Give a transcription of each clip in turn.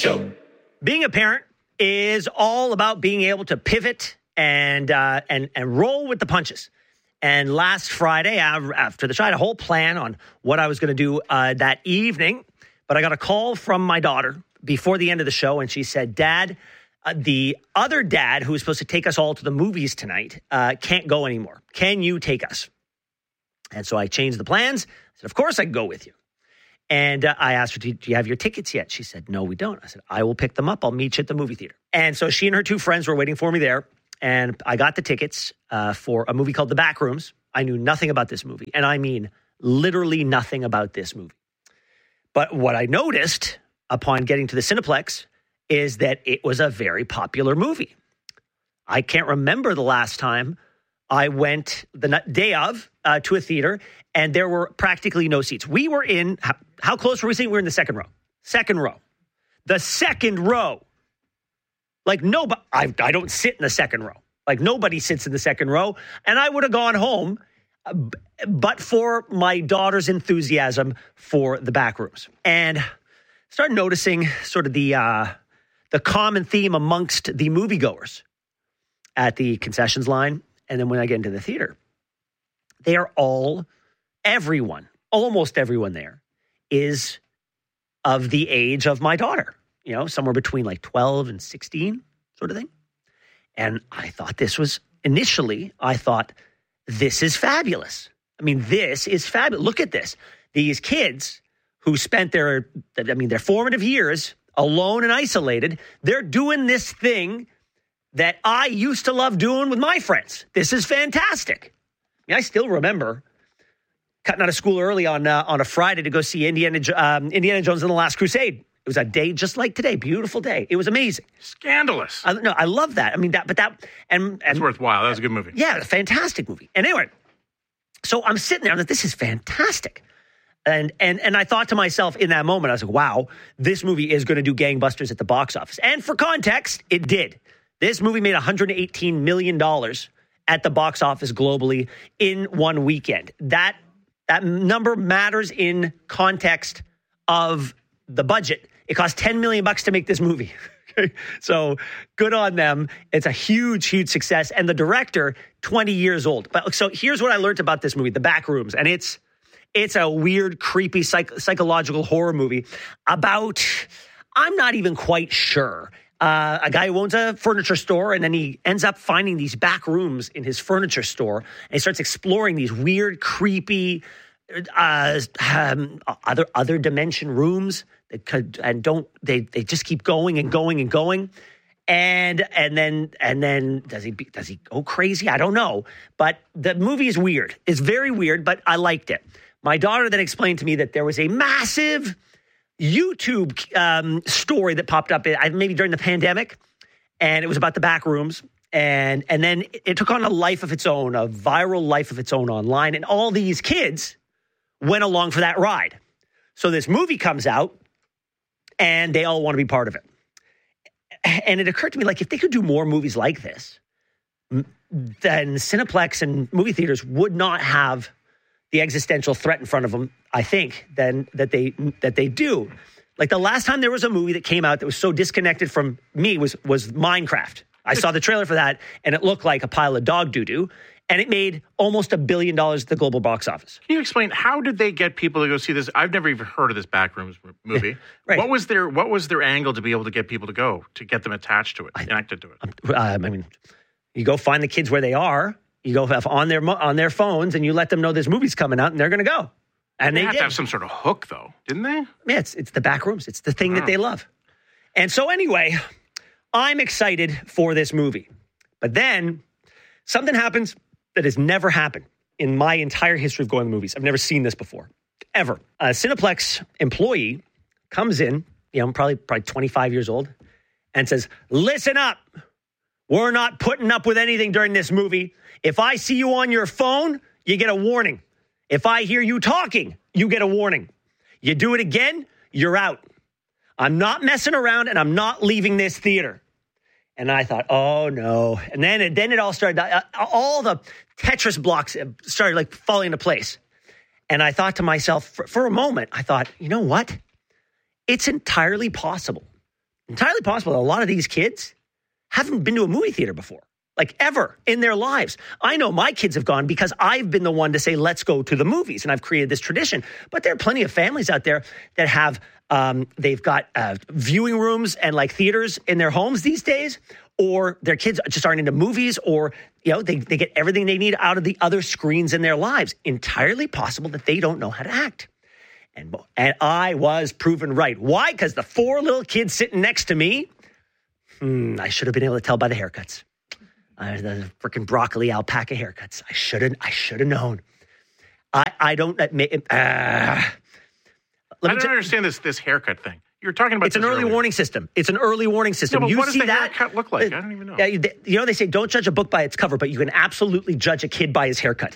Show. Being a parent is all about being able to pivot and roll with the punches. And last Friday, after the show, I had a whole plan on what I was going to do that evening. But I got a call from my daughter before the end of the show, and she said, Dad, the other dad who was supposed to take us all to the movies tonight can't go anymore. Can you take us? And so I changed the plans. I said, of course I can go with you. And I asked her, do you have your tickets yet? She said, no, we don't. I said, I will pick them up. I'll meet you at the movie theater. And so she and her two friends were waiting for me there. And I got the tickets for a movie called The Backrooms. I knew nothing about this movie. And I mean, literally nothing about this movie. But what I noticed upon getting to the Cineplex is that it was a very popular movie. I can't remember the last time I went the day of to a theater and there were practically no seats. We were in, how close were we sitting? We were in the second row. Second row. The second row. Like, nobody, I don't sit in the second row. Like, nobody sits in the second row. And I would have gone home, but for my daughter's enthusiasm for The Backrooms. And started noticing sort of the common theme amongst the moviegoers at the concessions line. And then when I get into the theater, they are almost everyone there is of the age of my daughter, you know, somewhere between like 12 and 16 sort of thing. And I thought this is fabulous. I mean, this is fabulous. Look at this. These kids who spent their formative years alone and isolated, they're doing this thing that I used to love doing with my friends. This is fantastic. I mean, I still remember cutting out of school early on a Friday to go see Indiana Jones and the Last Crusade. It was a day just like today. Beautiful day. It was amazing. Scandalous. I love that. I mean, it's worthwhile. That was a good movie. Yeah, a fantastic movie. And anyway, so I'm sitting there and I'm like, this is fantastic. And I thought to myself in that moment, I was like, wow, this movie is going to do gangbusters at the box office. And for context, it did. This movie made $118 million at the box office globally in one weekend. That number matters in context of the budget. It cost $10 million to make this movie. Okay? So good on them. It's a huge, huge success. And the director, 20 years old. But so here's what I learned about this movie, The Backrooms. And it's a weird, creepy, psychological horror movie about, I'm not even quite sure, a guy who owns a furniture store, and then he ends up finding these back rooms in his furniture store, and he starts exploring these weird, creepy, other dimension rooms that could they just keep going and going and going, and then does he go crazy? I don't know, but the movie is weird. It's very weird, but I liked it. My daughter then explained to me that there was a massive YouTube story that popped up maybe during the pandemic, and it was about the back rooms, and then it took on a life of its own, a viral life of its own online, and all these kids went along for that ride. So this movie comes out, and they all want to be part of it. And it occurred to me, like, if they could do more movies like this, then Cineplex and movie theaters would not have the existential threat in front of them, I think, than that they do. Like the last time there was a movie that came out that was so disconnected from me was Minecraft. I saw the trailer for that, and it looked like a pile of dog doo-doo, and it made almost $1 billion at the global box office. Can you explain, how did they get people to go see this? I've never even heard of this Backrooms movie. Right. What was their angle to be able to get people to go, to get them attached to it, connected to it? I mean, you go find the kids where they are. You go on their phones, and you let them know this movie's coming out, and they're going to go. And they have to have some sort of hook, though, didn't they? Yeah, it's the Backrooms. It's the thing that they love. And so anyway, I'm excited for this movie. But then something happens that has never happened in my entire history of going to movies. I've never seen this before, ever. A Cineplex employee comes in, probably 25 years old, and says, listen up. We're not putting up with anything during this movie. If I see you on your phone, you get a warning. If I hear you talking, you get a warning. You do it again, you're out. I'm not messing around, and I'm not leaving this theater. And I thought, oh, no. And then it all started. All the Tetris blocks started like falling into place. And I thought to myself, for a moment, I thought, you know what? It's entirely possible entirely possible that a lot of these kids haven't been to a movie theater before, like ever in their lives. I know my kids have gone because I've been the one to say, let's go to the movies. And I've created this tradition. But there are plenty of families out there that have, they've got viewing rooms and like theaters in their homes these days, or their kids just aren't into movies, or, they get everything they need out of the other screens in their lives. Entirely possible that they don't know how to act. And I was proven right. Why? Because the 4 little kids sitting next to me, I should have been able to tell by the haircuts. The freaking broccoli alpaca haircuts. I should have known. I don't understand this haircut thing. You're talking about it's an early warning system. It's an early warning system. Yeah, but you what does see the that haircut look like? I don't even know. Yeah, they say don't judge a book by its cover, but you can absolutely judge a kid by his haircut.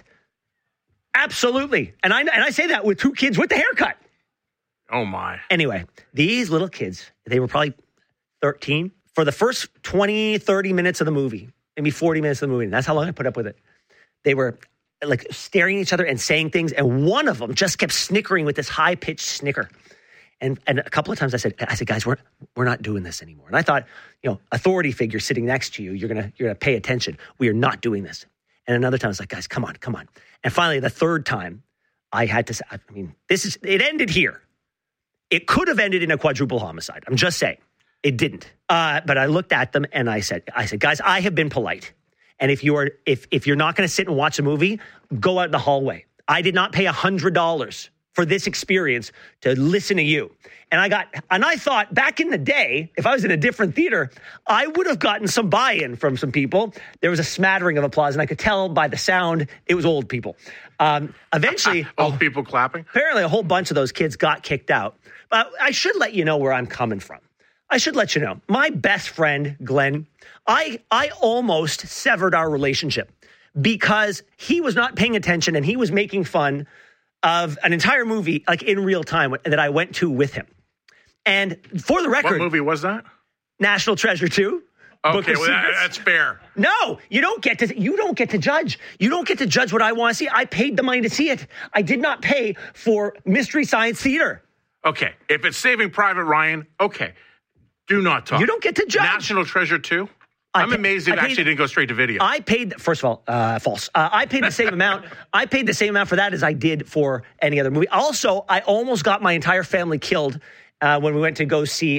Absolutely. And I say that with 2 kids with the haircut. Oh my. Anyway, these little kids, they were probably 13 for the first 20, 30 minutes of the movie, maybe 40 minutes of the movie. And that's how long I put up with it. They were like staring at each other and saying things. And one of them just kept snickering with this high-pitched snicker. And a couple of times I said, guys, we're not doing this anymore. And I thought, authority figure sitting next to you, you're gonna pay attention. We are not doing this. And another time I was like, guys, come on. And finally, the third time, I had to say, it ended here. It could have ended in a quadruple homicide. I'm just saying. It didn't. But I looked at them and I said, guys, I have been polite. And if you're not going to sit and watch a movie, go out in the hallway. I did not pay $100 for this experience to listen to you. And I thought back in the day, if I was in a different theater, I would have gotten some buy-in from some people. There was a smattering of applause, and I could tell by the sound it was old people. Eventually, old people clapping. Apparently, a whole bunch of those kids got kicked out. But I should let you know where I'm coming from. I should let you know. My best friend, Glenn, I almost severed our relationship because he was not paying attention and he was making fun of an entire movie, like in real time, that I went to with him. And for the record... What movie was that? National Treasure 2. Okay, well, that's fair. No, you don't get to judge. You don't get to judge what I want to see. I paid the money to see it. I did not pay for Mystery Science Theater. Okay, if it's Saving Private Ryan, okay. Do not talk. You don't get to judge. National Treasure 2? I'm amazed it actually didn't go straight to video. I paid, first of all, false. I paid the same amount. I paid the same amount for that as I did for any other movie. Also, I almost got my entire family killed when we went to go see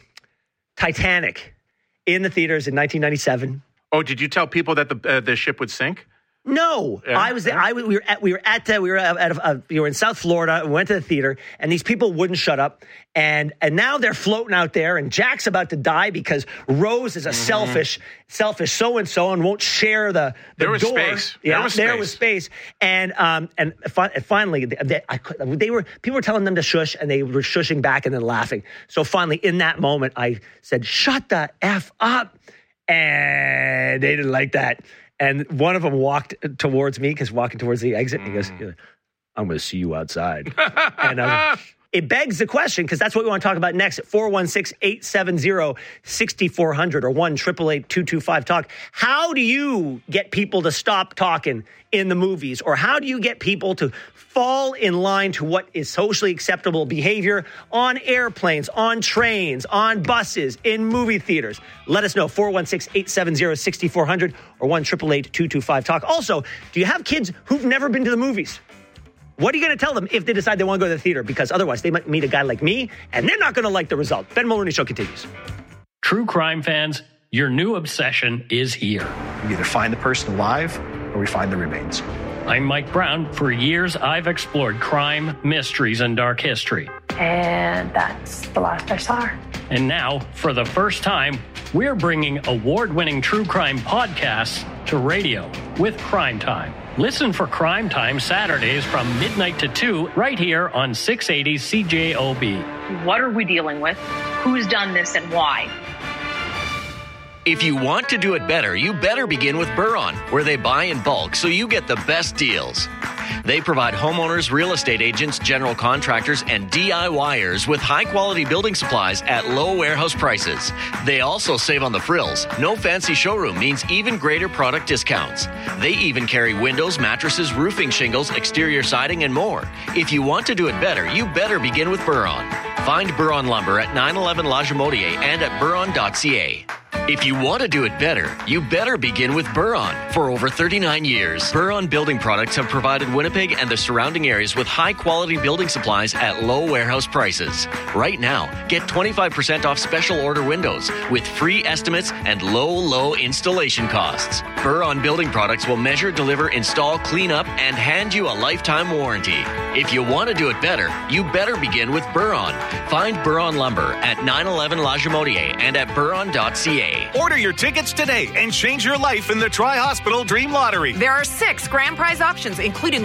Titanic in the theaters in 1997. Oh, did you tell people that the ship would sink? No, yeah, I was there. Yeah. We were in South Florida. We went to the theater, and these people wouldn't shut up. And now they're floating out there, and Jack's about to die because Rose is a selfish so and so, and won't share the there was door. Space. Yeah, there was space. And finally, people were telling them to shush, and they were shushing back and then laughing. So finally, in that moment, I said, "Shut the F up," and they didn't like that. And one of them walked towards me, walking towards the exit, and he goes, "I'm going to see you outside." And it begs the question, because that's what we want to talk about next at 416-870-6400 or 1-888-225-TALK. How do you get people to stop talking in the movies? Or how do you get people to fall in line to what is socially acceptable behavior on airplanes, on trains, on buses, in movie theaters? Let us know, 416-870-6400 or 1-888-225-TALK. Also, do you have kids who've never been to the movies? What are you going to tell them if they decide they want to go to the theater? Because otherwise they might meet a guy like me, and they're not going to like the result. Ben Mulroney Show continues. True crime fans, your new obsession is here. We either find the person alive or we find the remains. I'm Mike Brown. For years, I've explored crime, mysteries, and dark history. And that's the last I saw her. And now, for the first time, we're bringing award-winning true crime podcasts to radio with Crime Time. Listen for Crime Time Saturdays from midnight to 2 right here on 680 CJOB. What are we dealing with? Who's done this and why? If you want to do it better, you better begin with Buron, where they buy in bulk so you get the best deals. They provide homeowners, real estate agents, general contractors, and DIYers with high-quality building supplies at low warehouse prices. They also save on the frills. No fancy showroom means even greater product discounts. They even carry windows, mattresses, roofing shingles, exterior siding, and more. If you want to do it better, you better begin with Buron. Find Buron Lumber at 911 La Jamodier and at buron.ca. If you want to do it better, you better begin with Buron. For over 39 years, Buron Building Products have provided Winnipeg and the surrounding areas with high-quality building supplies at low warehouse prices. Right now, get 25% off special order windows with free estimates and low installation costs. Buron Building Products will measure, deliver, install, clean up, and hand you a lifetime warranty. If you want to do it better, you better begin with Buron. Find Buron Lumber at 911 La Jamodier and at buron.ca. Order your tickets today and change your life in the Tri-Hospital Dream Lottery. There are 6 grand prize options, including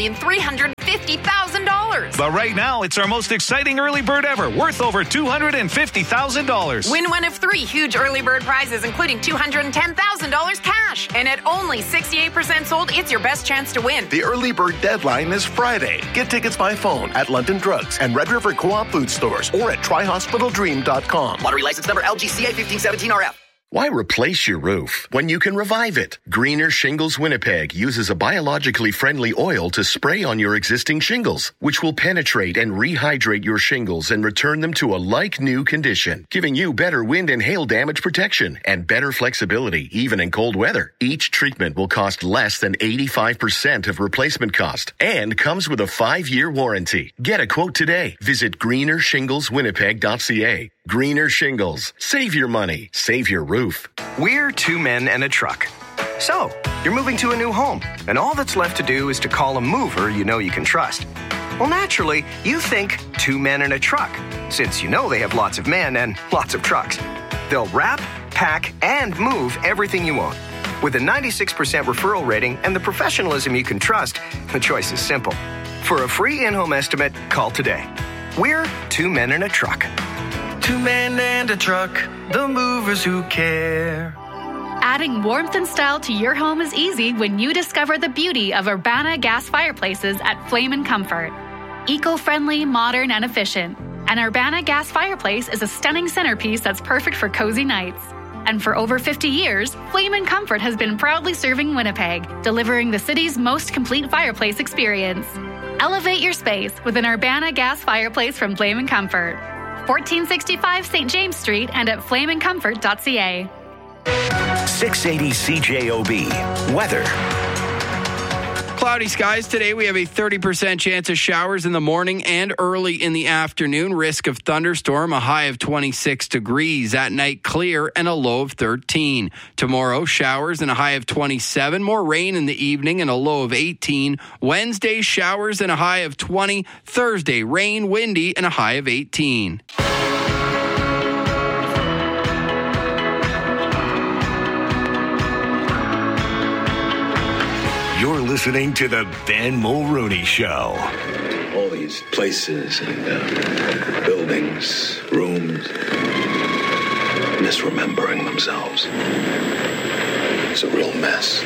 $1,350,000. But right now, it's our most exciting early bird ever, worth over $250,000. Win one of 3 huge early bird prizes, including $210,000 cash. And at only 68% sold, it's your best chance to win. The early bird deadline is Friday. Get tickets by phone at London Drugs and Red River Co-op food stores or at TriHospitalDream.com. Lottery license number LGCA 1517RF. Why replace your roof when you can revive it? Greener Shingles Winnipeg uses a biologically friendly oil to spray on your existing shingles, which will penetrate and rehydrate your shingles and return them to a like-new condition, giving you better wind and hail damage protection and better flexibility, even in cold weather. Each treatment will cost less than 85% of replacement cost and comes with a 5-year warranty. Get a quote today. Visit greenershingleswinnipeg.ca. Greener Shingles. Save your money. Save your roof. We're 2 men and a truck. So, you're moving to a new home, and all that's left to do is to call a mover you know you can trust. Well, naturally, you think 2 men and a truck, since you know they have lots of men and lots of trucks. They'll wrap, pack, and move everything you own. With a 96% referral rating and the professionalism you can trust, the choice is simple. For a free in-home estimate, call today. We're 2 men and a truck. 2 men and a truck, the movers who care. Adding warmth and style to your home is easy when you discover the beauty of Urbana gas fireplaces at Flame & Comfort. Eco-friendly, modern, and efficient. An Urbana gas fireplace is a stunning centerpiece that's perfect for cozy nights. And for over 50 years, Flame & Comfort has been proudly serving Winnipeg, delivering the city's most complete fireplace experience. Elevate your space with an Urbana gas fireplace from Flame & Comfort. 1465 St. James Street and at flameandcomfort.ca. 680 CJOB. Weather. Cloudy skies today. We have a 30% chance of showers in the morning and early in the afternoon. Risk of thunderstorm, a high of 26 degrees. At night, clear and a low of 13. Tomorrow, showers and a high of 27. More rain in the evening and a low of 18. Wednesday, showers and a high of 20. Thursday, rain, windy, and a high of 18. You're listening to the Ben Mulrooney Show. All these places and buildings, rooms, misremembering themselves. It's a real mess.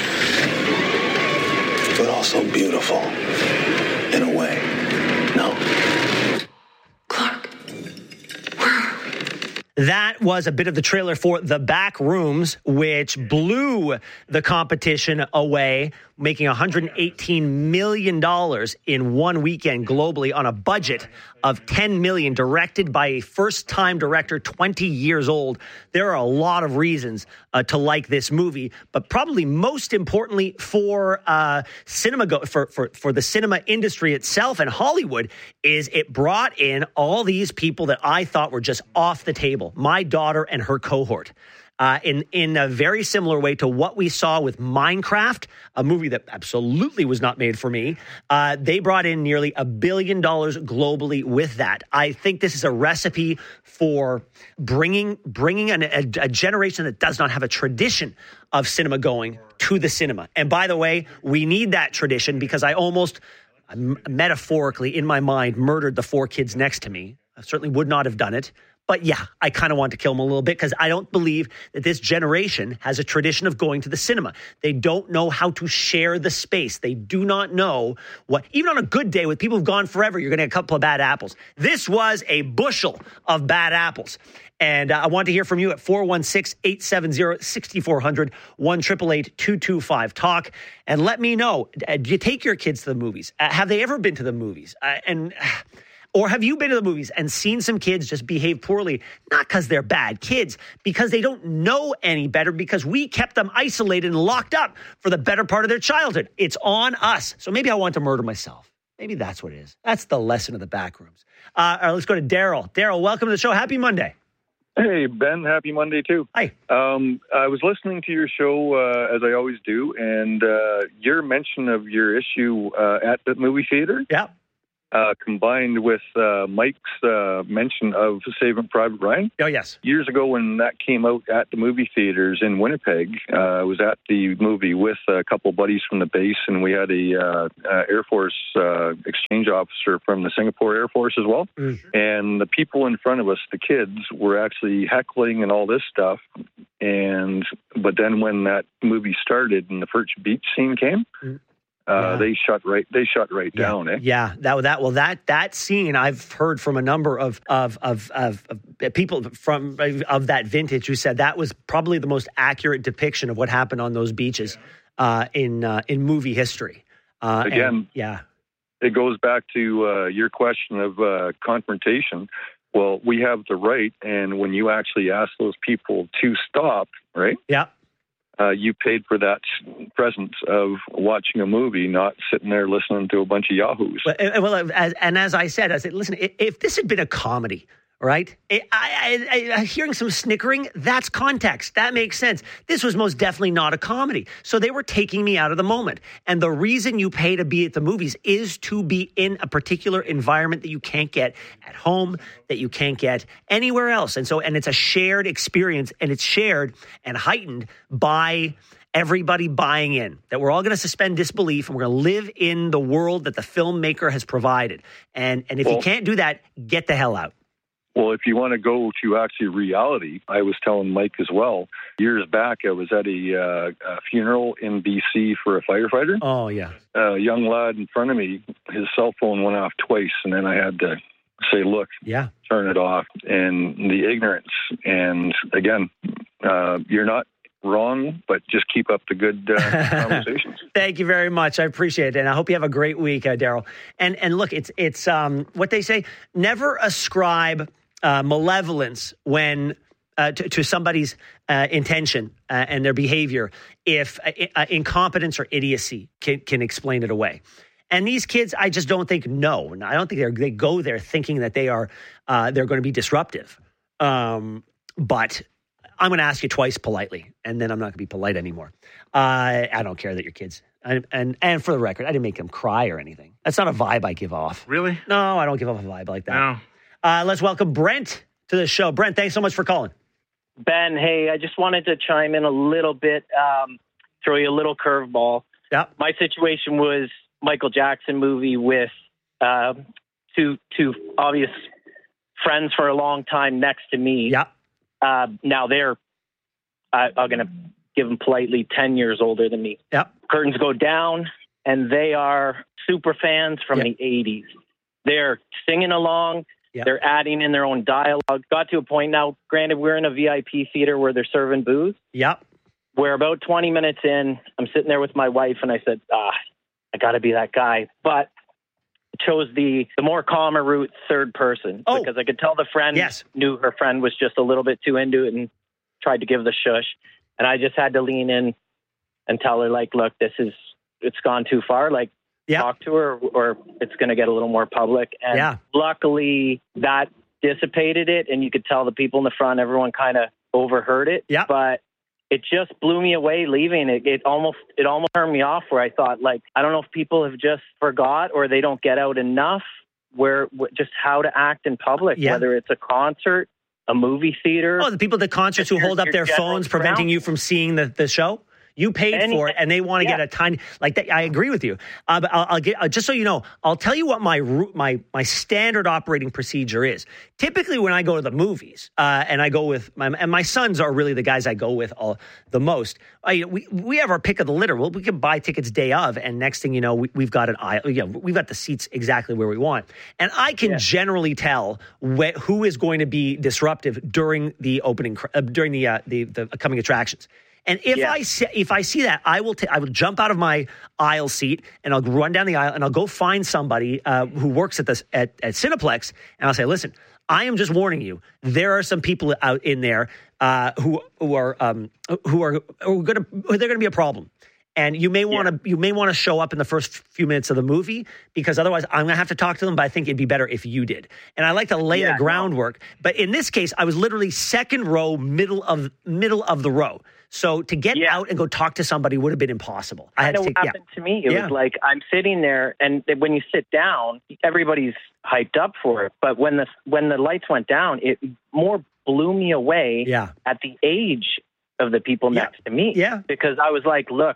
But also beautiful, in a way. No? Clark, where are we? That was a bit of the trailer for The Back Rooms, which blew the competition away, making $118 million in one weekend globally on a budget of $10 million, directed by a first-time director, 20 years old. There are a lot of reasons to like this movie, but probably most importantly for the cinema industry itself and Hollywood is it brought in all these people that I thought were just off the table. My daughter and her cohort. In a very similar way to what we saw with Minecraft, a movie that absolutely was not made for me. They brought in nearly $1 billion globally with that. I think this is a recipe for bringing a generation that does not have a tradition of cinema going to the cinema. And by the way, we need that tradition because I almost metaphorically in my mind murdered the 4 kids next to me. I certainly would not have done it. But yeah, I kind of want to kill them a little bit because I don't believe that this generation has a tradition of going to the cinema. They don't know how to share the space. They do not know what, even on a good day with people who've gone forever, you're going to get a couple of bad apples. This was a bushel of bad apples. And I want to hear from you at 416-870-6400, 1-888-225-TALK. And let me know, do you take your kids to the movies? Have they ever been to the movies? And Or have you been to the movies and seen some kids just behave poorly, not because they're bad kids, because they don't know any better, because we kept them isolated and locked up for the better part of their childhood? It's on us. So maybe I want to murder myself. Maybe that's what it is. That's the lesson of the Backrooms. All right, let's go to Daryl. Daryl, welcome to the show. Happy Monday. Hey, Ben. Happy Monday, too. Hi. I was listening to your show, as I always do, and your mention of your issue at the movie theater. Yeah. Combined with Mike's mention of Saving Private Ryan. Oh, yes. Years ago when that came out at the movie theaters in Winnipeg, I was at the movie with a couple buddies from the base, and we had a Air Force exchange officer from the Singapore Air Force as well. Mm-hmm. And the people in front of us, the kids, were actually heckling and all this stuff. But then when that movie started and the first beach scene came, they shut right down. Yeah, that scene I've heard from a number of people from that vintage who said that was probably the most accurate depiction of what happened on those beaches in movie history. It goes back to your question of confrontation. Well, we have the right, and when you actually ask those people to stop, right? Yeah. You paid for that presence of watching a movie, not sitting there listening to a bunch of yahoos. Well, as I said, listen, if this had been a comedy, right? Hearing some snickering, that's context. That makes sense. This was most definitely not a comedy. So they were taking me out of the moment. And the reason you pay to be at the movies is to be in a particular environment that you can't get at home, that you can't get anywhere else. And it's a shared experience, and it's shared and heightened by everybody buying in, that we're all going to suspend disbelief and we're going to live in the world that the filmmaker has provided. And if you can't do that, get the hell out. Well, if you want to go to actually reality, I was telling Mike as well, years back I was at a funeral in BC for a firefighter. Oh, yeah. A young lad in front of me, his cell phone went off twice, and then I had to say, look, turn it off. And the ignorance. And again, you're not wrong, but just keep up the good conversations. Thank you very much. I appreciate it. And I hope you have a great week, Daryl. And look, it's what they say, never ascribe malevolence when to somebody's intention and their behavior if incompetence or idiocy can explain it away. And these kids, I just don't think know. I don't think they go there thinking that they're going to be disruptive. But I'm going to ask you twice politely, and then I'm not going to be polite anymore. I don't care that your kids. And for the record, I didn't make them cry or anything. That's not a vibe I give off. Really? No, I don't give off a vibe like that. No. Let's welcome Brent to the show. Brent, thanks so much for calling. Ben, hey, I just wanted to chime in a little bit, throw you a little curveball. Yeah. My situation was Michael Jackson movie with two obvious friends for a long time next to me. Yeah. Now they're, I'm going to give them politely, 10 years older than me. Yeah. Curtains go down, and they are super fans from the 80s. They're singing along. Yeah. They're adding in their own dialogue. Got to a point now, granted, we're in a VIP theater where they're serving booze. Yeah. We're about 20 minutes in. I'm sitting there with my wife, and I said, I got to be that guy. But chose the more calmer route, third person, because I could tell the friend knew her friend was just a little bit too into it and tried to give the shush. And I just had to lean in and tell her, like, look, it's gone too far. Like, talk to her or it's going to get a little more public. And luckily that dissipated it. And you could tell the people in the front, everyone kind of overheard it. Yeah. But it just blew me away leaving. It almost turned me off where I thought, like, I don't know if people have just forgot or they don't get out enough just how to act in public, whether it's a concert, a movie theater. Oh, the people at the concerts who hold up their phones preventing you from seeing the show? You paid for it, and they want to get a tiny like that. I agree with you. But I'll get just so you know. I'll tell you what my standard operating procedure is. Typically, when I go to the movies, and I go with my sons are really the guys I go with the most. We have our pick of the litter. Well, we can buy tickets day of, and next thing you know, we've got an aisle. We've got the seats exactly where we want, and I can generally tell who is going to be disruptive during the opening during the coming attractions. And if I see that, I will jump out of my aisle seat and I'll run down the aisle and I'll go find somebody who works at Cineplex, and I'll say, listen, I am just warning you. There are some people out in there who are going to be a problem. And you may want to show up in the first few minutes of the movie, because otherwise I'm going to have to talk to them. But I think it'd be better if you did. And I like to lay the groundwork. But in this case, I was literally second row, middle of the row. So to get out and go talk to somebody would have been impossible. I had to take, happened to me. It was like I'm sitting there, and when you sit down, everybody's hyped up for it. But when the lights went down, it more blew me away at the age of the people next to me. Yeah. Because I was like, look,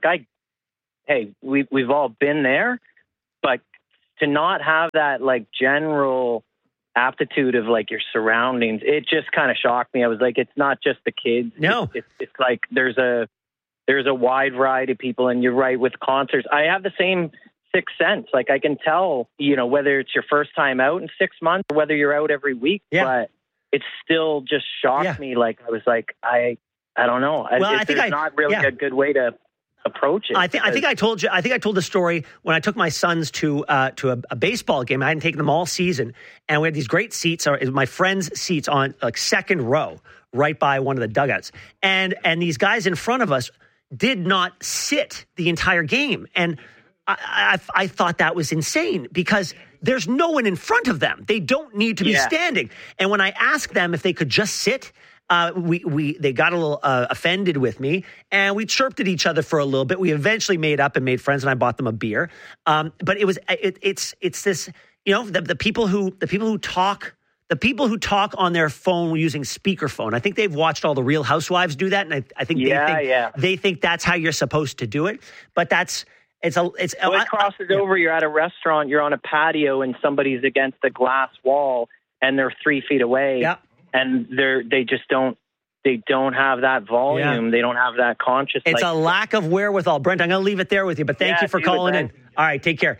we've all been there, but to not have that like general aptitude of like your surroundings, it just kind of shocked me. I was like, it's not just the kids. No. It's like there's a wide variety of people, and you're right with concerts. I have the same sixth sense. Like I can tell, whether it's your first time out in 6 months or whether you're out every week, but it still just shocked me. Like I was like, I don't know. Well, there's not really a good way to approach it. I think I told the story when I took my sons to a baseball game. I hadn't taken them all season, and we had these great seats. My friends' seats on like second row, right by one of the dugouts, and these guys in front of us did not sit the entire game, and I thought that was insane because there's no one in front of them. They don't need to be standing. And when I asked them if they could just sit, they got a little offended with me, and we chirped at each other for a little bit. We eventually made up and made friends, and I bought them a beer. But it's this, the people who talk on their phone using speakerphone. I think they've watched all the Real Housewives do that, and I think they think that's how you're supposed to do it. But it crosses over. You're at a restaurant, you're on a patio, and somebody's against a glass wall, and they're 3 feet away. Yeah. And they don't have that volume. Yeah. They don't have that consciousness. It's a lack of wherewithal. Brent, I'm going to leave it there with you, but thank you for calling in. All right, take care.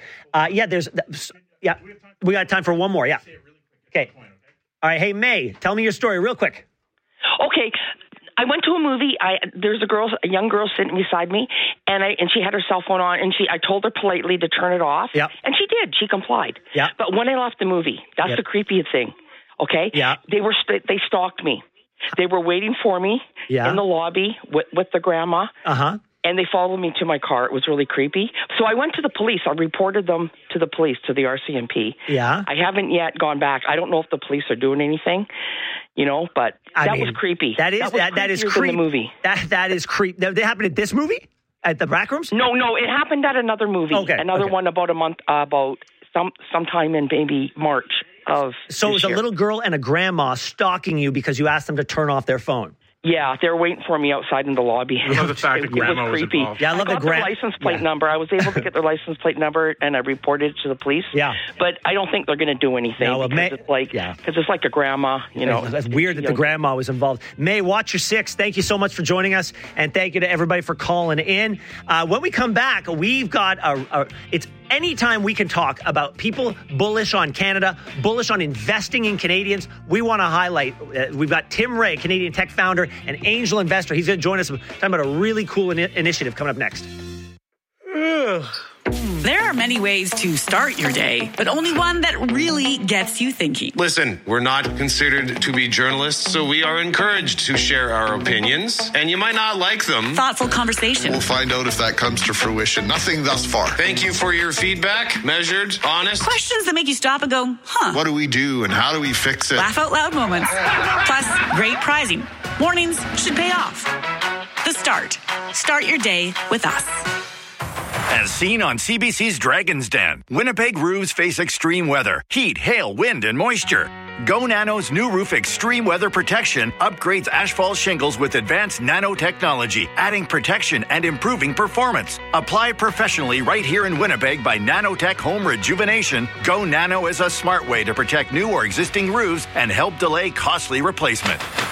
We got time for one more. Yeah. Okay. All right. Hey, May, tell me your story real quick. Okay. I went to a movie. There's a young girl sitting beside me, and she had her cell phone on, and I told her politely to turn it off. Yep. And she did. She complied. Yep. But when I left the movie, that's the creepiest thing. Okay. Yeah. They stalked me. They were waiting for me in the lobby with the grandma. Uh-huh. And they followed me to my car. It was really creepy. So I went to the police. I reported them to the police, to the RCMP. Yeah. I haven't yet gone back. I don't know if the police are doing anything, but that was creepy. That is creepy. In the movie. That is creepy. That happened at this movie? At the Back Rooms? No, it happened at another movie. Okay. Another one about a month, about sometime in maybe March. So it was a little girl and a grandma stalking you because you asked them to turn off their phone. Yeah, they were waiting for me outside in the lobby. I love the fact that grandma was involved. Yeah, I love the license plate number. I was able to get their license plate number, and I reported it to the police. Yeah, but I don't think they're going to do anything because it's like a grandma. That's weird that the grandma was involved. May, watch your six. Thank you so much for joining us, and thank you to everybody for calling in. When we come back, we've got it's anytime we can talk about people bullish on Canada, bullish on investing in Canadians, we want to highlight. We've got Tim Ray, Canadian tech founder and angel investor. He's going to join us talking about a really cool initiative coming up next. There are many ways to start your day, but only one that really gets you thinking. Listen, we're not considered to be journalists, so we are encouraged to share our opinions, and you might not like them. Thoughtful conversation. We'll find out if that comes to fruition. Nothing thus far. Thank you for your feedback. Measured, honest. Questions that make you stop and go, huh? What do we do and how do we fix it? Laugh out loud moments. Plus, great prizing. Mornings should pay off. The Start. Start your day with us. As seen on CBC's Dragon's Den, Winnipeg roofs face extreme weather, heat, hail, wind, and moisture. Go Nano's new roof extreme weather protection upgrades asphalt shingles with advanced nanotechnology, adding protection and improving performance. Apply professionally right here in Winnipeg by Nanotech Home Rejuvenation. Go Nano is a smart way to protect new or existing roofs and help delay costly replacement.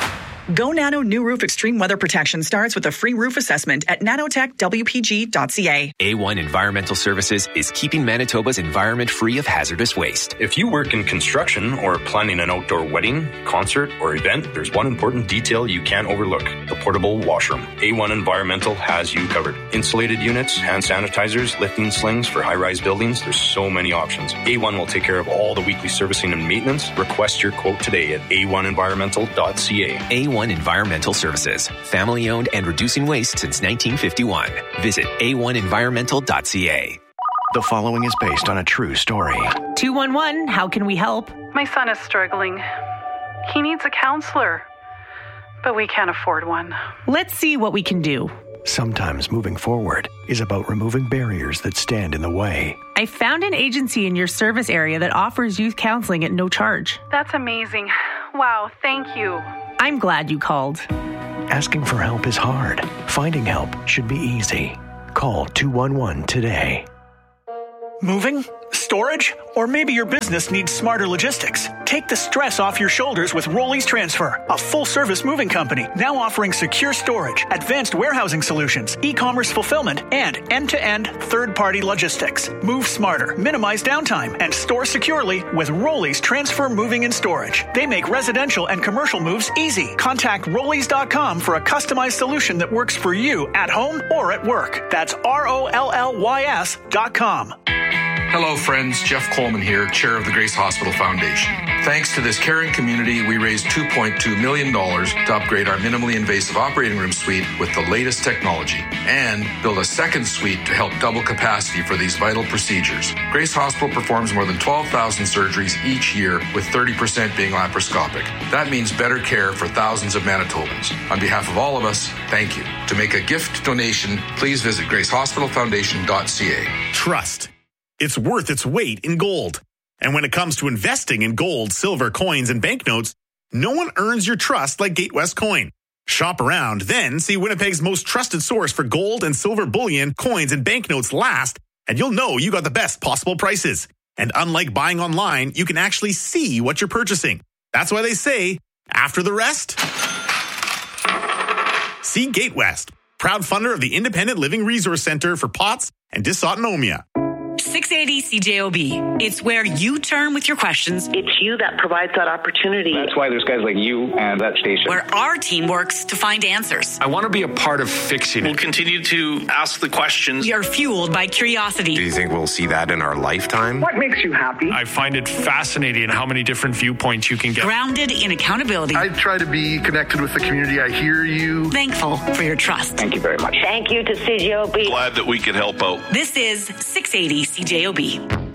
Go Nano New Roof Extreme Weather Protection starts with a free roof assessment at nanotechwpg.ca. A1 Environmental Services is keeping Manitoba's environment free of hazardous waste. If you work in construction or planning an outdoor wedding, concert, or event, there's one important detail you can't overlook: the portable washroom. A1 Environmental has you covered. Insulated units, hand sanitizers, lifting slings for high-rise buildings. There's so many options. A1 will take care of all the weekly servicing and maintenance. Request your quote today at a1environmental.ca. A1 Environmental Services, family-owned and reducing waste since 1951. Visit a1environmental.ca. The following is based on a true story. 211, how can we help? My son is struggling. He needs a counselor, but we can't afford one. Let's see what we can do. Sometimes moving forward is about removing barriers that stand in the way. I found an agency in your service area that offers youth counseling at no charge. That's amazing. Wow, thank you. I'm glad you called. Asking for help is hard. Finding help should be easy. Call 211 today. Moving? Storage? Or maybe your business needs smarter logistics. Take the stress off your shoulders with Rollies Transfer, a full-service moving company now offering secure storage, advanced warehousing solutions, e-commerce fulfillment, and end-to-end third-party logistics. Move smarter, minimize downtime, and store securely with Rollies Transfer Moving and Storage. They make residential and commercial moves easy. Contact Rollies.com for a customized solution that works for you at home or at work. That's ROLLYS.com. Hello, friends. Jeff Coleman here, chair of the Grace Hospital Foundation. Thanks to this caring community, we raised $2.2 million to upgrade our minimally invasive operating room suite with the latest technology and build a second suite to help double capacity for these vital procedures. Grace Hospital performs more than 12,000 surgeries each year, with 30% being laparoscopic. That means better care for thousands of Manitobans. On behalf of all of us, thank you. To make a gift donation, please visit gracehospitalfoundation.ca. Trust. It's worth its weight in gold. And when it comes to investing in gold, silver, coins, and banknotes, no one earns your trust like Gatewest Coin. Shop around, then see Winnipeg's most trusted source for gold and silver bullion, coins, and banknotes last, and you'll know you got the best possible prices. And unlike buying online, you can actually see what you're purchasing. That's why they say, after the rest, see Gatewest, proud funder of the Independent Living Resource Center for POTS and Dysautonomia. 680 CJOB. It's where you turn with your questions. It's you that provides that opportunity. That's why there's guys like you and that station. Where our team works to find answers. I want to be a part of fixing it. We'll continue to ask the questions. We are fueled by curiosity. Do you think we'll see that in our lifetime? What makes you happy? I find it fascinating how many different viewpoints you can get. Grounded in accountability. I try to be connected with the community. I hear you. Thankful for your trust. Thank you very much. Thank you to CJOB. Glad that we could help out. This is 680 CJOB.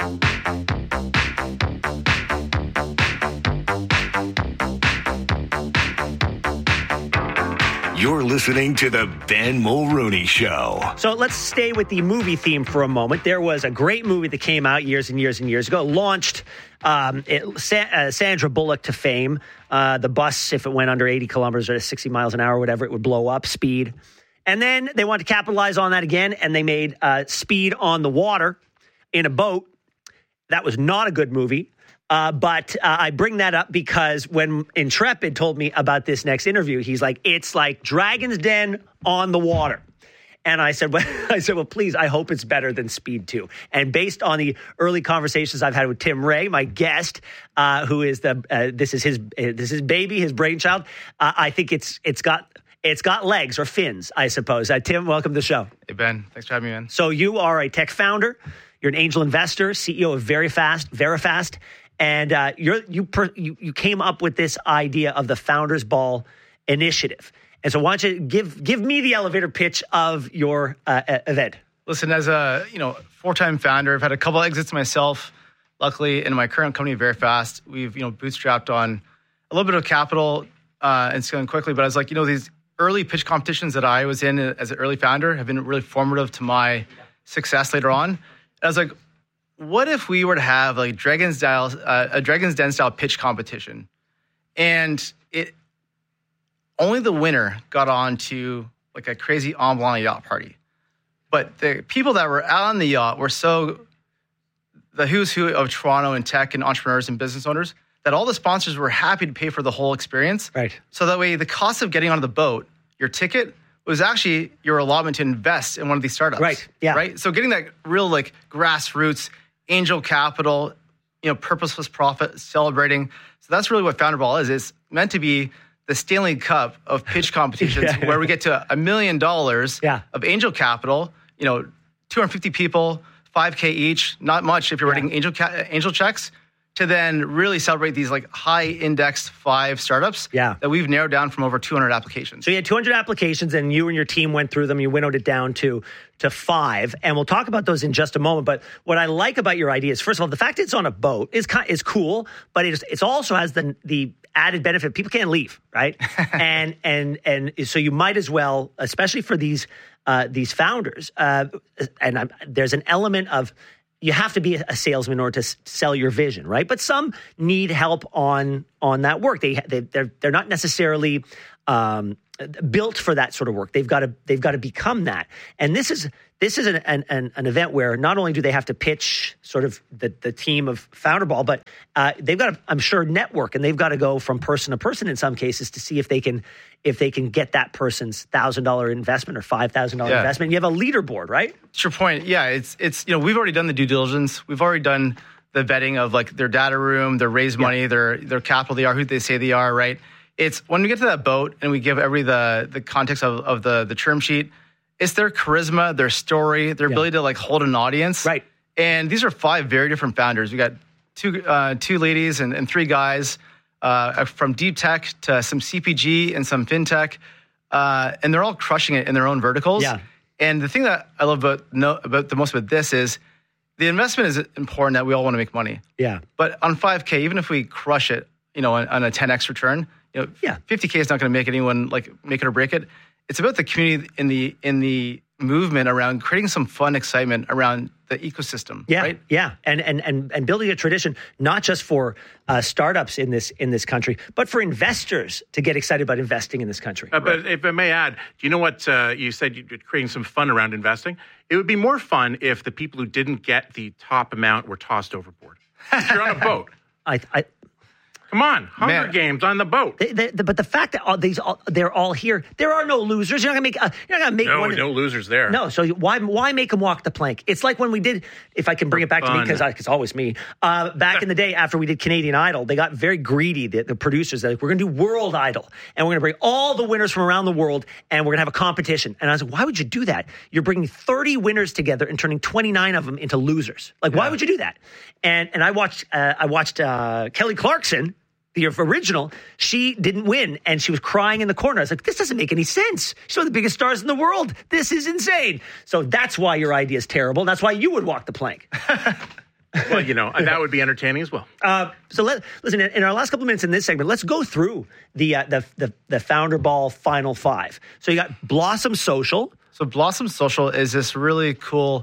You're listening to the Ben Mulrooney Show. So let's stay with the movie theme for a moment. There was a great movie that came out years and years and years ago. It launched Sandra Bullock to fame. The bus, if it went under 80 kilometers or 60 miles an hour, whatever, it would blow up, Speed. And then they wanted to capitalize on that again, and they made Speed on the water in a boat. That was not a good movie. But I bring that up because when Intrepid told me about this next interview, he's like, it's like Dragon's Den on the water. And I said, well, please, I hope it's better than Speed 2. And based on the early conversations I've had with Tim Ray, my guest, who is this is his baby, his brainchild, I think it's got legs or fins, I suppose. Tim, welcome to the show. Hey, Ben. Thanks for having me, man. So you are a tech founder. You're an angel investor, CEO of Verifast. And you came up with this idea of the Founders Ball initiative. And so why don't you give me the elevator pitch of your event? Listen, as a four-time founder, I've had a couple exits myself. Luckily, in my current company, Verifast, we've bootstrapped on a little bit of capital and scaling quickly. But I was like, these early pitch competitions that I was in as an early founder have been really formative to my success later on. And I was like, what if we were to have like a Dragon's Den style pitch competition, and only the winner got on to like a crazy en blanc yacht party, but the people that were out on the yacht were the who's who of Toronto and tech and entrepreneurs and business owners. that all the sponsors were happy to pay for the whole experience. Right. So that way, the cost of getting onto the boat, your ticket, was actually your allotment to invest in one of these startups. Right. Yeah. Right. So getting that real like grassroots angel capital, purposeless profit, celebrating. So that's really what FounderBall is. It's meant to be the Stanley Cup of pitch competitions where we get to $1 million of angel capital, 250 people, $5K each, not much if you're writing angel checks, to then really celebrate these like high indexed 5 startups that we've narrowed down from over 200 applications. So you had 200 applications and you and your team went through them. You winnowed it down to 5. And we'll talk about those in just a moment. But what I like about your idea is, first of all, the fact it's on a boat is cool, but it also has the added benefit. People can't leave, right? and so you might as well, especially for these founders, there's an element of, you have to be a salesman in order to sell your vision, right? But some need help on that work. They're not necessarily built for that sort of work. They've got to become that. And this is an event where not only do they have to pitch sort of the team of FounderBall, but they've got to, I'm sure, network, and they've got to go from person to person in some cases to see if they can get that person's $1,000 investment or $5,000 investment. You have a leaderboard, right? That's your point. Yeah, it's we've already done the due diligence. We've already done the vetting of like their data room, their raise money, their capital, they are who they say they are, right? It's when we get to that boat and we give the context of the term sheet, it's their charisma, their story, their ability to like hold an audience. Right. And these are 5 very different founders. We got two ladies and 3 guys from deep tech to some CPG and some fintech. And they're all crushing it in their own verticals. Yeah. And the thing that I love about the most about this is the investment is important, that we all want to make money. Yeah. But on 5K, even if we crush it, on a 10x return, 50K is not going to make anyone like make it or break it. It's about the community in the movement around creating some fun excitement around the ecosystem. Yeah, right? Yeah, and building a tradition not just for startups in this country, but for investors to get excited about investing in this country. But if I may add, do you know what you said? You're creating some fun around investing. It would be more fun if the people who didn't get the top amount were tossed overboard. If you're on a boat. Come on, Hunger Games on the boat. But the fact that they're all here, there are no losers. You're not going to make no losers there. No, so why make them walk the plank? It's like when we did, if I can bring it back to me, because it's always me. Back in the day, after we did Canadian Idol, they got very greedy. The producers, they're like, we're going to do World Idol, and we're going to bring all the winners from around the world, and we're going to have a competition. And I was like, why would you do that? You're bringing 30 winners together and turning 29 of them into losers. Like, why would you do that? And I watched Kelly Clarkson, the original. She didn't win, and she was crying in the corner. I was like, this doesn't make any sense. She's one of the biggest stars in the world. This is insane. So that's why your idea is terrible. That's why you would walk the plank. Well, that would be entertaining as well. So listen, in our last couple of minutes in this segment, let's go through the FounderBall Final 5. So you got Blossom Social. So Blossom Social is this really cool,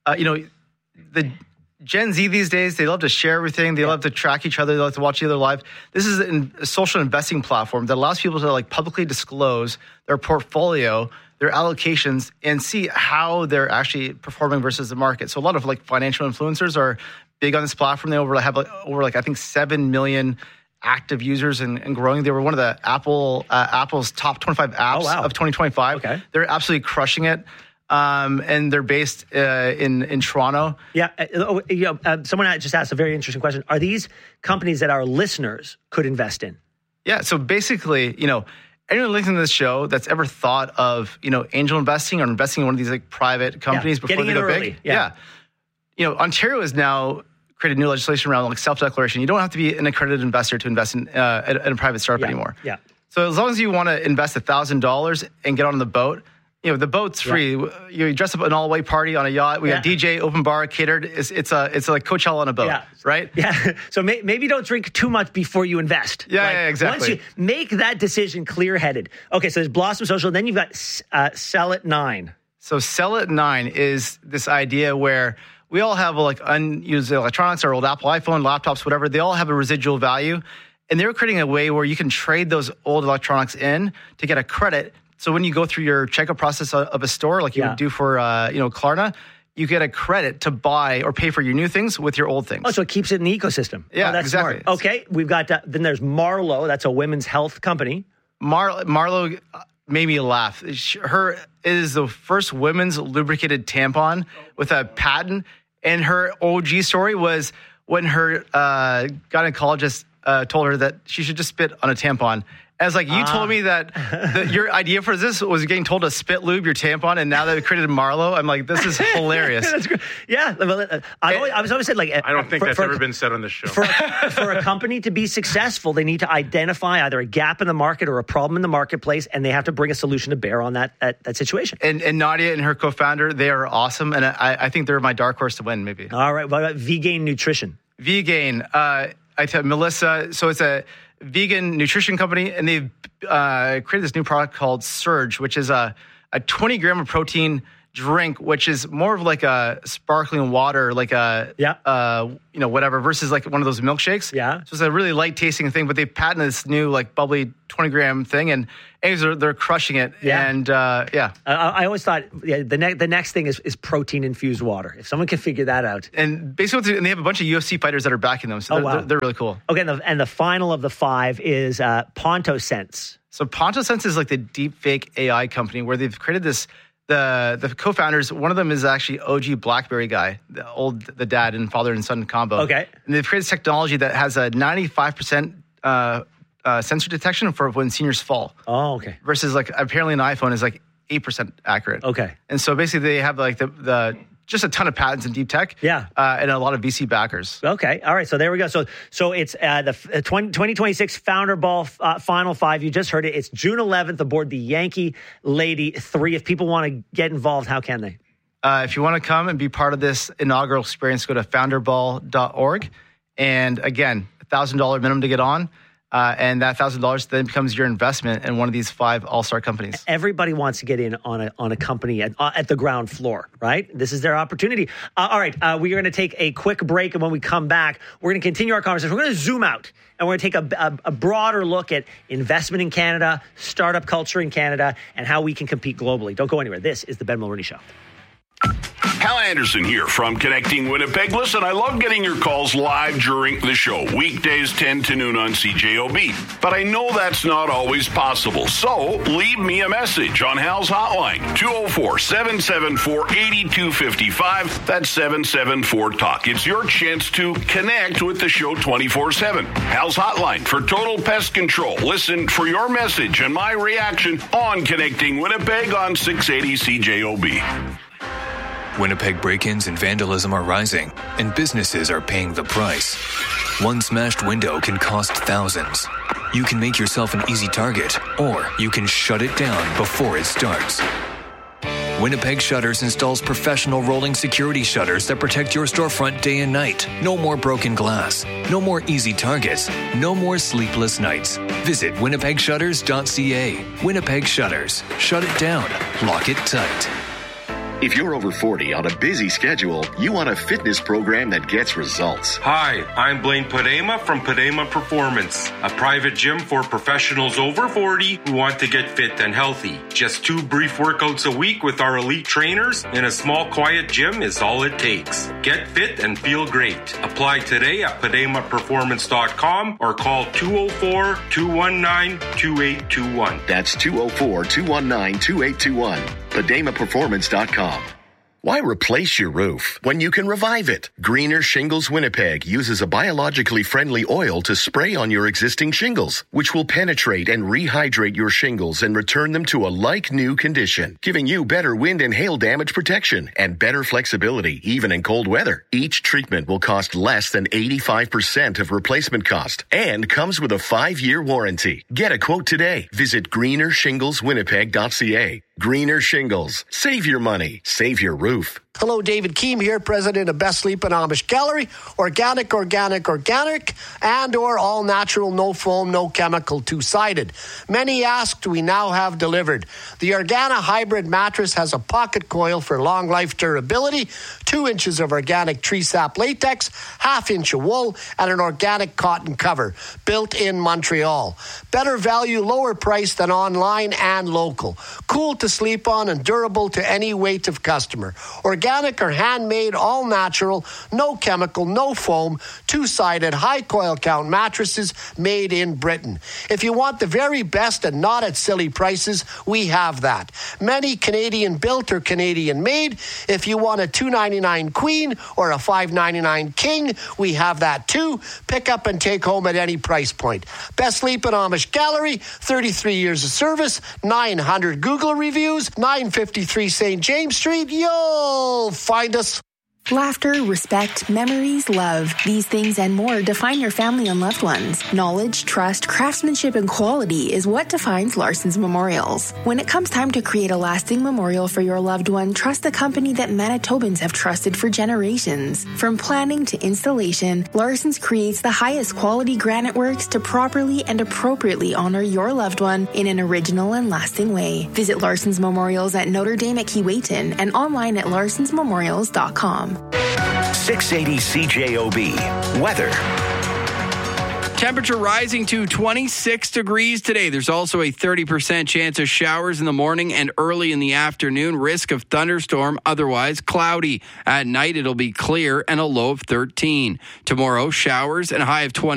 the Gen Z these days, they love to share everything. They love to track each other. They love to watch each other live. This is a social investing platform that allows people to like publicly disclose their portfolio, their allocations, and see how they're actually performing versus the market. So a lot of like financial influencers are big on this platform. They have over I think 7 million active users and growing. They were one of the Apple's top 25 apps of 2025. Okay. They're absolutely crushing it. And they're based in Toronto. Yeah. Someone just asked a very interesting question. Are these companies that our listeners could invest in? Yeah. So basically, anyone listening to this show that's ever thought of, angel investing or investing in one of these like private companies before they go big. Yeah. Ontario has now created new legislation around like self-declaration. You don't have to be an accredited investor to invest in a private startup anymore. Yeah. So as long as you want to invest $1,000 and get on the boat, the boat's free. Yeah. You dress up an all-white party on a yacht. We got DJ, open bar, catered. It's like Coachella on a boat, right? Yeah. So maybe don't drink too much before you invest. Yeah, exactly. Once you make that decision clear-headed. Okay, so there's Blossom Social. Then you've got Sell It 9. So Sell It 9 is this idea where we all have like unused electronics, our old Apple iPhone, laptops, whatever. They all have a residual value. And they were creating a way where you can trade those old electronics in to get a credit. So when you go through your checkout process of a store, like you would do for Klarna, you get a credit to buy or pay for your new things with your old things. Oh, so it keeps it in the ecosystem. Yeah, that's exactly. Smart. Okay, we've got, then there's Marlo. That's a women's health company. Marlo made me laugh. Her is the first women's lubricated tampon with a patent. And her OG story was when her gynecologist told her that she should just spit on a tampon. As like, you told me that your idea for this was getting told to spit lube your tampon, and now they've created Marlo. I'm like, this is hilarious. That's great. Yeah, I was always said like, I don't think that's ever been said on this show. For a company to be successful, they need to identify either a gap in the market or a problem in the marketplace, and they have to bring a solution to bear on that situation. And Nadia and her co-founder, they are awesome, and I think they're my dark horse to win. Maybe. All right, what about V-Gain Nutrition? V-Gain, I tell Melissa. So it's a vegan nutrition company, and they've created this new product called Surge, which is a 20 gram of protein drink, which is more of like a sparkling water, like whatever, versus like one of those milkshakes. Yeah. So it's a really light tasting thing, but they patented this new like bubbly 20 gram thing, and they're crushing it. Yeah. And I always thought the next thing is protein infused water. If someone can figure that out. And basically, and they have a bunch of UFC fighters that are backing them. So they're really cool. Okay. And the final of the 5 is PontoSense. So PontoSense is like the deep fake AI company where they've created this. The co-founders, one of them is actually OG BlackBerry guy, the dad and father and son combo. Okay. And they've created technology that has a 95% sensor detection for when seniors fall. Oh, okay. Versus like apparently an iPhone is like 8% accurate. Okay. And so basically they have like the just a ton of patents in deep tech. Yeah. And a lot of VC backers. Okay. All right. So there we go. So it's the 2026 Founder Ball Final 5. You just heard it. It's June 11th aboard the Yankee Lady 3. If people want to get involved, how can they? If you want to come and be part of this inaugural experience, go to founderball.org. And again, $1,000 minimum to get on. And that $1,000 then becomes your investment in one of these 5 all-star companies. Everybody wants to get in on a company at the ground floor, right? This is their opportunity. All right, we are going to take a quick break, and when we come back, we're going to continue our conversation. We're going to zoom out, and we're going to take a broader look at investment in Canada, startup culture in Canada, and how we can compete globally. Don't go anywhere. This is the Ben Mulroney Show. Hal Anderson here from Connecting Winnipeg. Listen, I love getting your calls live during the show, weekdays 10 to noon on CJOB. But I know that's not always possible. So leave me a message on Hal's hotline, 204-774-8255. That's 774-TALK. It's your chance to connect with the show 24/7. Hal's hotline for total pest control. Listen for your message and my reaction on Connecting Winnipeg on 680 CJOB. Winnipeg break-ins and vandalism are rising, and businesses are paying the price. One smashed window can cost thousands. You can make yourself an easy target, or you can shut it down before it starts. Winnipeg Shutters installs professional rolling security shutters that protect your storefront day and night. No more broken glass. No more easy targets. No more sleepless nights. Visit winnipegshutters.ca. Winnipeg Shutters. Shut it down. Lock it tight. If you're over 40 on a busy schedule, you want a fitness program that gets results. Hi, I'm Blaine Padema from Padema Performance, a private gym for professionals over 40 who want to get fit and healthy. Just 2 brief workouts a week with our elite trainers in a small, quiet gym is all it takes. Get fit and feel great. Apply today at PademaPerformance.com or call 204-219-2821. That's 204-219-2821. PademaPerformance.com. Why replace your roof when you can revive it? Greener Shingles Winnipeg uses a biologically friendly oil to spray on your existing shingles, which will penetrate and rehydrate your shingles and return them to a like-new condition, giving you better wind and hail damage protection and better flexibility even in cold weather. Each treatment will cost less than 85% of replacement cost and comes with a 5-year warranty. Get a quote today. Visit greenershingleswinnipeg.ca. Greener Shingles. Save your money. Save your roof. Hello, David Keem here, president of Best Sleep and Amish Gallery. Organic, and or all natural, no foam, no chemical, two-sided. Many asked, we now have delivered. The Organa Hybrid mattress has a pocket coil for long life durability, 2 inches of organic tree sap latex, half-inch of wool, and an organic cotton cover. Built in Montreal. Better value, lower price than online and local. Cool to sleep on and durable to any weight of customer. Organic or handmade, all natural, no chemical, no foam, 2-sided, high coil count mattresses made in Britain. If you want the very best and not at silly prices, we have that. Many Canadian built or Canadian made. If you want a $2.99 queen or a $5.99 king, we have that too. Pick up and take home at any price point. Best Sleep in Amish Gallery, 33 years of service, 900 Google reviews, 953 St. James Street. You'll find us. Laughter, respect, memories, love. These things and more define your family and loved ones. Knowledge, trust, craftsmanship, and quality is what defines Larson's Memorials. When it comes time to create a lasting memorial for your loved one, trust the company that Manitobans have trusted for generations. From planning to installation, Larson's creates the highest quality granite works to properly and appropriately honor your loved one in an original and lasting way. Visit Larson's Memorials at Notre Dame at Keewatin and online at larsonsmemorials.com. 680 CJOB. Weather. Temperature rising to 26 degrees today. There's also a 30% chance of showers in the morning and early in the afternoon. Risk of thunderstorm, otherwise cloudy. At night, it'll be clear and a low of 13. Tomorrow, showers and a high of 20.